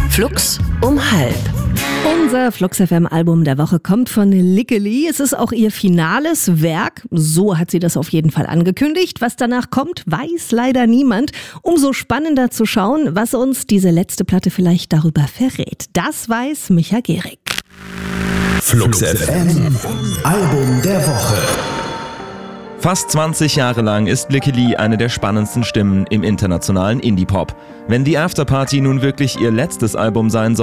Flux um 12:30. Unser Flux FM Album der Woche kommt von Lickeli. Es ist auch ihr finales Werk. So hat sie das auf jeden Fall angekündigt. Was danach kommt, weiß leider niemand. Umso spannender zu schauen, was uns diese letzte Platte vielleicht darüber verrät. Das weiß Micha Gehrig. Flux FM Album der Woche. Fast 20 Jahre lang ist Lickeli eine der spannendsten Stimmen im internationalen Indie-Pop. Wenn The Afterparty nun wirklich ihr letztes Album sein soll,